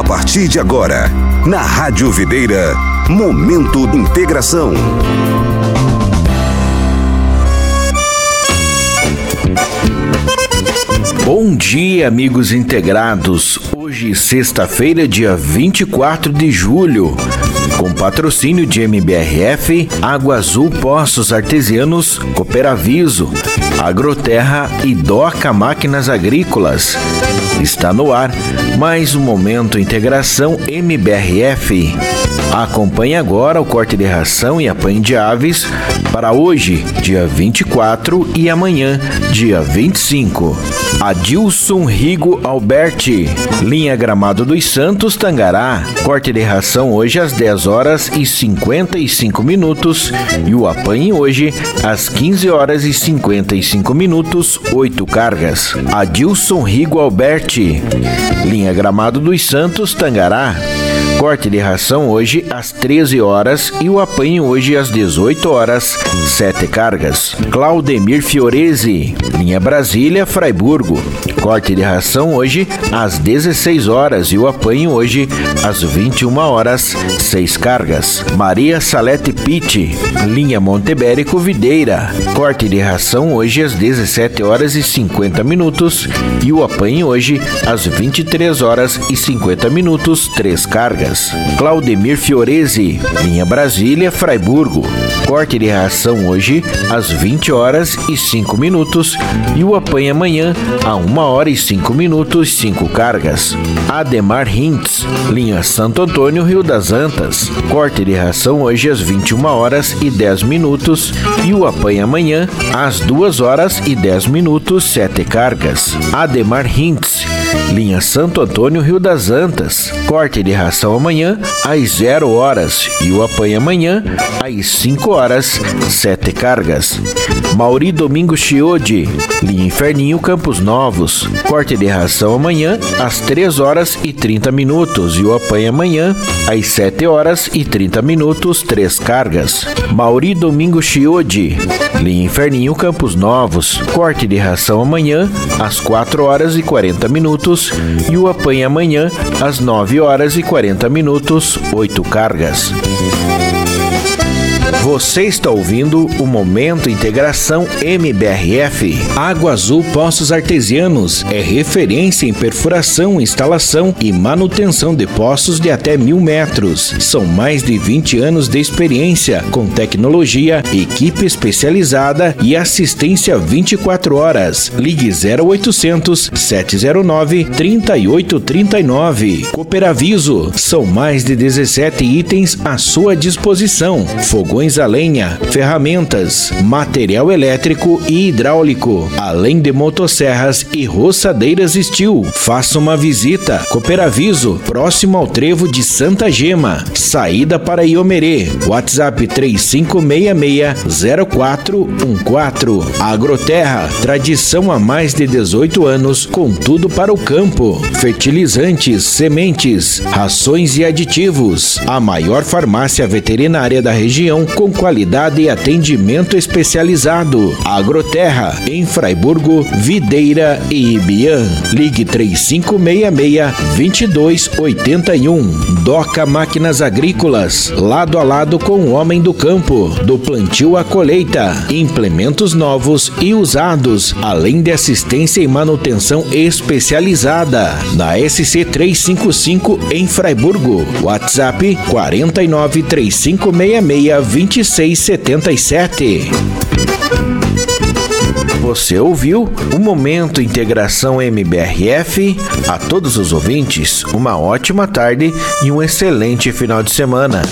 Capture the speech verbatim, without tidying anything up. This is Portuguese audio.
partir de agora, na Rádio Videira, Momento de Integração. Bom dia, amigos integrados. Hoje, sexta-feira, dia vinte e quatro de julho. Com patrocínio de M B R F, Água Azul Poços Artesianos, Cooperaviso, Agroterra e Doca Máquinas Agrícolas. Está no ar mais um Momento Integração M B R F. Acompanhe agora o corte de ração e apanho de aves para hoje, dia vinte e quatro, e amanhã, dia vinte e cinco. Adilson Rigo Alberti, linha Gramado dos Santos, Tangará. Corte de ração hoje às dez horas e cinquenta e cinco minutos e o apanho hoje às quinze horas e cinquenta e cinco minutos, oito cargas. Adilson Rigo Alberti, linha Gramado dos Santos, Tangará. Corte de ração hoje às treze horas e o apanho hoje às dezoito horas, sete cargas. Claudemir Fiorese, linha Brasília, Fraiburgo. Corte de ração hoje às dezesseis horas e o apanho hoje às vinte e uma horas, seis cargas. Maria Salete Pitti, linha Montebérico, Videira. Corte de ração hoje às dezessete horas e cinquenta minutos e o apanho hoje às vinte e três horas e cinquenta minutos, três cargas. Claudemir Fiorese, linha Brasília, Fraiburgo. Corte de ração hoje às vinte horas e cinco minutos e o apanho amanhã a uma hora e cinco minutos, cinco cargas. Ademar Hintz, linha Santo Antônio, Rio das Antas. Corte de ração hoje às vinte e uma horas e dez minutos e o apanho amanhã às duas horas e dez minutos, sete cargas. Ademar Hintz, linha Santo Antônio, Rio das Antas. Corte de ração amanhã às zero horas e o apanho amanhã às cinco horas, sete cargas. Mauri Domingos Chiodi, linha Inferninho, Campos Novos. Corte de ração amanhã às três horas e trinta minutos e o apanho amanhã às sete horas e trinta minutos, três cargas. Mauri Domingos Chiodi, linha Inferninho, Campos Novos. Corte de ração amanhã às quatro horas e quarenta minutos e o apanho amanhã às nove horas e quarenta minutos, oito cargas. Você está ouvindo o Momento Integração M B R F. Água Azul Poços Artesianos é referência em perfuração, instalação e manutenção de poços de até mil metros. São mais de vinte anos de experiência, com tecnologia, equipe especializada e assistência vinte e quatro horas. Ligue zero oitocentos, sete zero nove, três oito três nove. Cooperaviso, são mais de dezessete itens à sua disposição. Fogões a lenha, ferramentas, material elétrico e hidráulico, além de motosserras e roçadeiras Steel. Faça uma visita. Cooperaviso, próximo ao trevo de Santa Gema, saída para Iomerê. WhatsApp três cinco seis seis, zero quatro um quatro. Agroterra, tradição há mais de dezoito anos, com tudo para o campo. Fertilizantes, sementes, rações e aditivos. A maior farmácia veterinária da região, com qualidade e atendimento especializado. Agroterra, em Fraiburgo, Videira e Ibiã. Ligue três cinco seis seis, dois dois oito um. Doca Máquinas Agrícolas, lado a lado com o homem do campo, do plantio à colheita, implementos novos e usados, além de assistência e manutenção especializada. Na S C trezentos e cinquenta e cinco, em Fraiburgo. WhatsApp quatro nove três cinco seis seis, vinte e seis setenta e sete. Você ouviu o Momento Integração M B R F. A todos os ouvintes, uma ótima tarde e um excelente final de semana.